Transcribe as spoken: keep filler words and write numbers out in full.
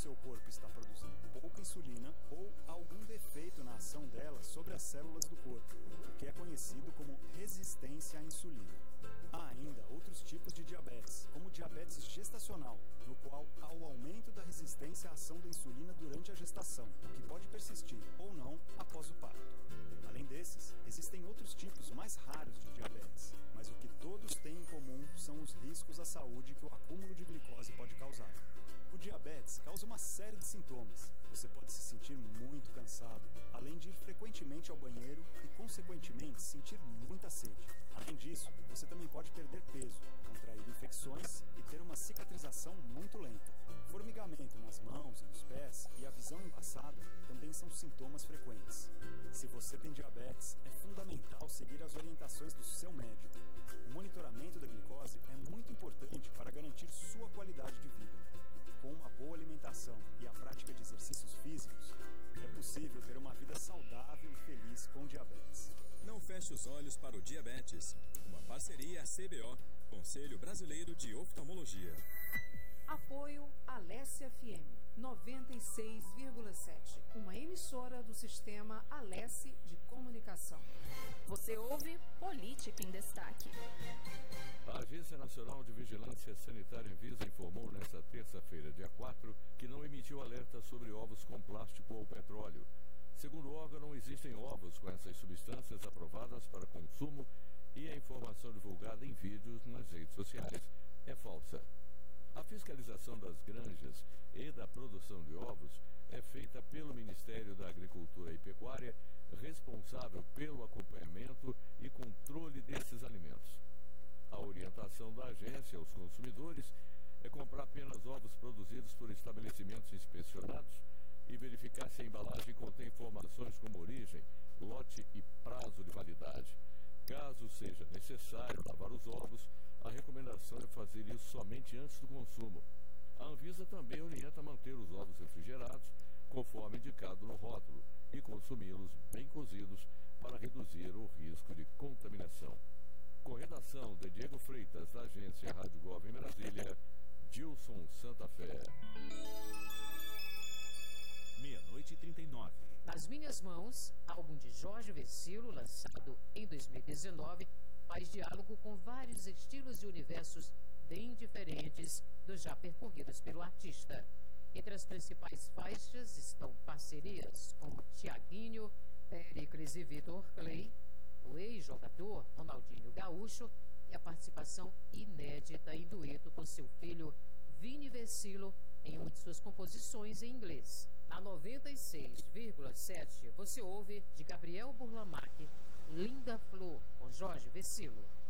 seu corpo está produzindo pouca insulina ou algum defeito na ação dela sobre as células do corpo, o que é conhecido como resistência à insulina. Há ainda outros tipos de diabetes, como diabetes gestacional, no qual há o aumento da resistência à ação da insulina durante a gestação, que pode persistir ou não após o parto. Além desses, existem outros tipos mais raros de diabetes, mas o que todos têm em comum são os riscos à saúde que o acúmulo de glicose pode causar. O diabetes causa uma série de sintomas. Você pode se sentir muito cansado, além de ir frequentemente ao banheiro e, consequentemente, sentir muita sede. Além disso, você também pode perder peso, contrair infecções e ter uma cicatrização muito lenta. Formigamento nas mãos e nos pés e a visão embaçada também são sintomas frequentes. Se você tem diabetes, é fundamental seguir as orientações do seu médico. O monitoramento da glicose é muito importante para garantir sua qualidade de vida. Com uma boa alimentação e a prática de exercícios físicos, é possível ter uma vida saudável e feliz com diabetes. Não feche os olhos para o diabetes. Uma parceria C B O, Conselho Brasileiro de Oftalmologia. Apoio Alesse F M noventa e seis vírgula sete, uma emissora do sistema Alesse de Comunicação. Você ouve Política em Destaque. A Agência Nacional de Vigilância Sanitária Anvisa informou nesta terça-feira, dia quatro, que não emitiu alerta sobre ovos com plástico ou petróleo. Segundo o órgão, existem ovos com essas substâncias aprovadas para consumo e a informação divulgada em vídeos nas redes sociais é falsa. A fiscalização das granjas e da produção de ovos é feita pelo Ministério da Agricultura e Pecuária, responsável pelo acompanhamento e controle desses alimentos. A orientação da agência aos consumidores é comprar apenas ovos produzidos por estabelecimentos inspecionados e verificar se a embalagem contém informações como origem, lote e prazo de validade. Caso seja necessário lavar os ovos, a recomendação é fazer isso somente antes do consumo. A Anvisa também orienta a manter os ovos refrigerados, conforme indicado no rótulo, e consumi-los bem cozidos para reduzir o risco de contaminação. Com redação de Diego Freitas, da agência Rádio Gov em Brasília, Gilson Santa Fé. Meia-noite e trinta e nove. Nas Minhas Mãos, álbum de Jorge Vecilo, lançado em dois mil e dezenove, faz diálogo com vários estilos e universos bem diferentes dos já percorridos pelo artista. Entre as principais faixas estão parcerias com Tiaguinho, Péricles e Vitor Clay, o ex-jogador Ronaldinho Gaúcho e a participação inédita em dueto com seu filho Vini Vecilo em uma de suas composições em inglês. Na noventa e seis vírgula sete você ouve de Gabriel Burlamac, Linda Flor, com Jorge Vecilo.